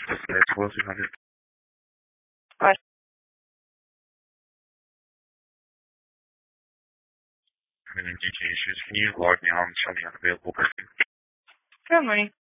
That's 1200. Right. Having DJ issues. Can you log me on and show me unavailable person? Good morning.